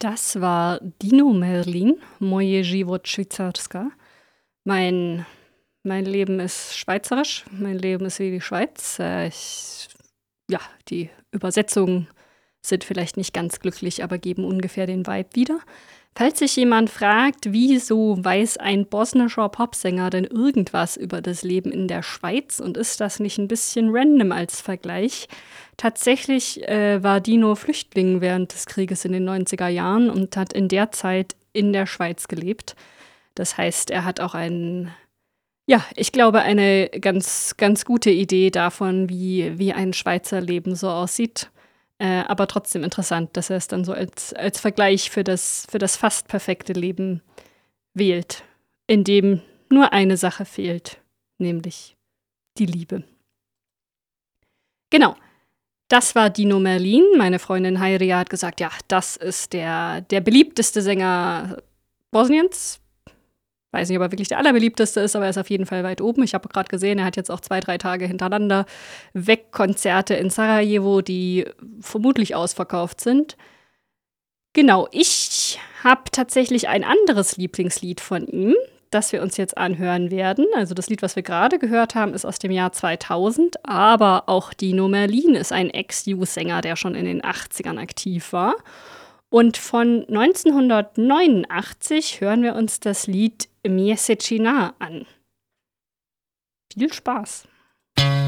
Das war Dino Merlin, Moje Żywot Szwajcarska. Mein, mein Leben ist schweizerisch, mein Leben ist wie die Schweiz. Ja, die Übersetzungen sind vielleicht nicht ganz glücklich, aber geben ungefähr den Vibe wieder. Falls sich jemand fragt, wieso weiß ein bosnischer Popsänger denn irgendwas über das Leben in der Schweiz und ist das nicht ein bisschen random als Vergleich? Tatsächlich war Dino Flüchtling während des Krieges in den 90er Jahren und hat in der Zeit in der Schweiz gelebt. Das heißt, er hat auch ich glaube, eine ganz, ganz gute Idee davon, wie ein Schweizer Leben so aussieht. Aber trotzdem interessant, dass er es dann so als Vergleich für das fast perfekte Leben wählt, in dem nur eine Sache fehlt, nämlich die Liebe. Genau, das war Dino Merlin. Meine Freundin Hayria hat gesagt, ja, das ist der beliebteste Sänger Bosniens. Weiß nicht, ob er wirklich der allerbeliebteste ist, aber er ist auf jeden Fall weit oben. Ich habe gerade gesehen, er hat jetzt auch 2, 3 Tage hintereinander Konzerte in Sarajevo, die vermutlich ausverkauft sind. Genau, ich habe tatsächlich ein anderes Lieblingslied von ihm, das wir uns jetzt anhören werden. Also das Lied, was wir gerade gehört haben, ist aus dem Jahr 2000, aber auch Dino Merlin ist ein Ex-Youth-Sänger, der schon in den 80ern aktiv war. Und von 1989 hören wir uns das Lied Mjesečina an. Viel Spaß!